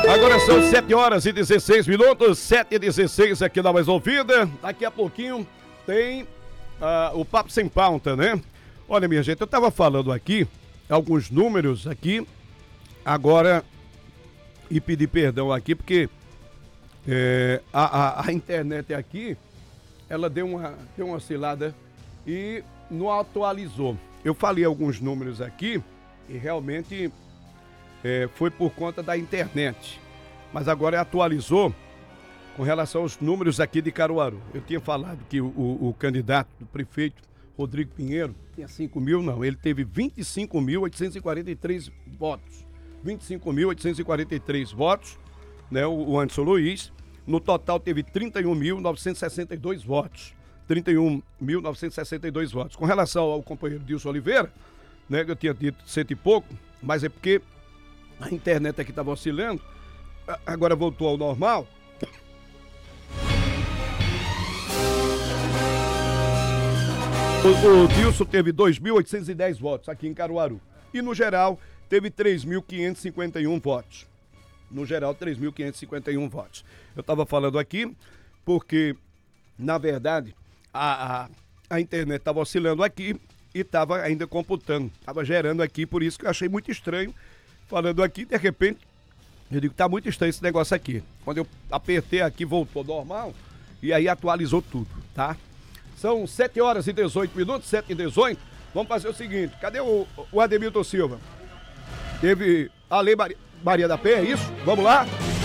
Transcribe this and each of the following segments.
Agora são 7h16, 7h16 aqui na Mais Ouvida. Daqui a pouquinho tem o Papo Sem Pauta, né? Olha, minha gente, eu tava falando aqui, alguns números aqui, agora, e pedir perdão aqui, porque a internet aqui, ela deu uma oscilada e não atualizou. Eu falei alguns números aqui e realmente foi por conta da internet. Mas agora atualizou com relação aos números aqui de Caruaru. Eu tinha falado que o candidato do prefeito, Rodrigo Pinheiro, tinha 5 mil, não. Ele teve 25.843 votos. 25.843 votos, né? O Anderson Luiz. No total teve 31.962 votos. 31.962 votos. Com relação ao companheiro Dilson Oliveira, né? Que eu tinha dito 100 e pouco, mas é porque a internet aqui estava oscilando. Agora voltou ao normal. O Dilson teve 2.810 votos aqui em Caruaru. E no geral, teve 3.551 votos. No geral, 3.551 votos. Eu estava falando aqui porque, na verdade, a internet estava oscilando aqui e estava ainda computando. Estava gerando aqui, por isso que eu achei muito estranho. Falando aqui, de repente, eu digo, tá muito estranho esse negócio aqui. Quando eu apertei aqui, voltou normal e aí atualizou tudo, tá? São 7h18, 7h18. Vamos fazer o seguinte, cadê o Ademilton Silva? Teve a Lei Maria da Penha, é isso? Vamos lá?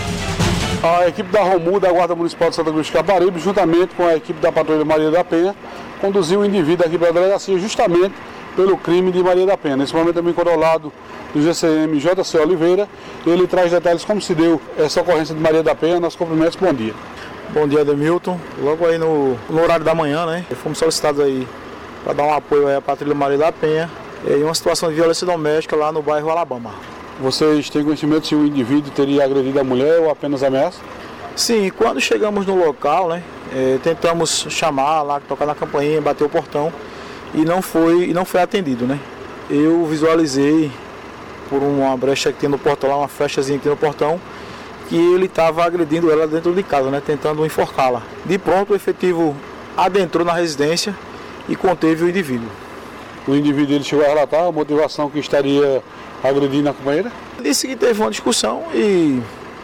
A equipe da Romu, da Guarda Municipal de Santa Cruz de Caparibe, juntamente com a equipe da Patrulha Maria da Penha, conduziu um indivíduo aqui para a delegacia justamente pelo crime de Maria da Penha. Nesse momento eu me encontro ao lado do GCM JC Oliveira. Ele traz detalhes como se deu essa ocorrência de Maria da Penha. Nossos cumprimentos, bom dia. Bom dia, Ademilton. Logo aí no horário da manhã, né? Fomos solicitados aí para dar um apoio aí à Patrulha Maria da Penha em uma situação de violência doméstica lá no bairro Alabama. Vocês têm conhecimento se o indivíduo teria agredido a mulher ou apenas ameaça? Sim, quando chegamos no local, né? Tentamos chamar lá, tocar na campainha, bater o portão e não foi atendido, né? Eu visualizei por uma brecha que tem no portão lá, uma flechazinha que tem no portão, que ele estava agredindo ela dentro de casa, né? Tentando enforcá-la. De pronto, o efetivo adentrou na residência e conteve o indivíduo. O indivíduo ele chegou a relatar a motivação que estaria agredindo a companheira? Disse que teve uma discussão e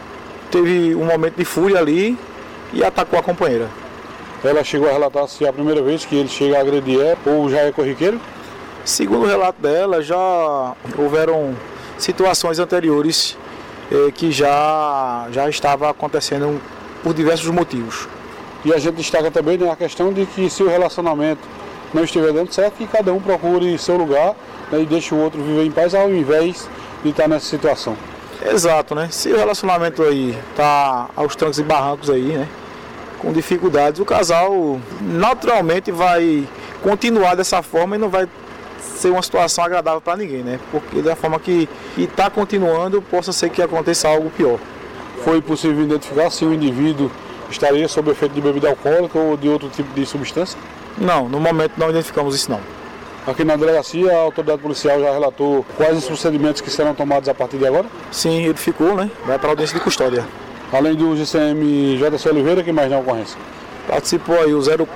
teve um momento de fúria ali e atacou a companheira. Ela chegou a relatar se é a primeira vez que ele chega a agredir ela ou já é corriqueiro? Segundo o relato dela, já houveram situações anteriores que já estava acontecendo por diversos motivos. E a gente destaca também, né, a questão de que se o relacionamento não estiver dando certo, que cada um procure seu lugar, né, e deixe o outro viver em paz ao invés de estar nessa situação. Exato, né? Se o relacionamento aí está aos trancos e barrancos aí, né, com dificuldades, o casal naturalmente vai continuar dessa forma e não vai ser uma situação agradável para ninguém, né? Porque da forma que está continuando, possa ser que aconteça algo pior. Foi possível identificar se o indivíduo estaria sob efeito de bebida alcoólica ou de outro tipo de substância? Não, no momento não identificamos isso não. Aqui na delegacia, a autoridade policial já relatou quais os procedimentos que serão tomados a partir de agora? Sim, ele ficou, né? Vai para a audiência de custódia. Além do GCM JC Oliveira, que mais na ocorrência? Participou aí o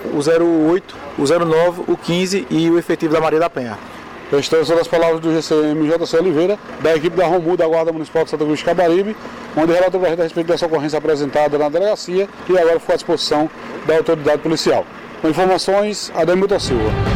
08, o 09, o 15 e o efetivo da Maria da Penha. Estas são as palavras do GCM JC Oliveira, da equipe da Romu, da Guarda Municipal de Santa Cruz de Caparibe, onde relatou a respeito dessa ocorrência apresentada na delegacia e agora ficou à disposição da autoridade policial. Com informações, Ademilton Silva.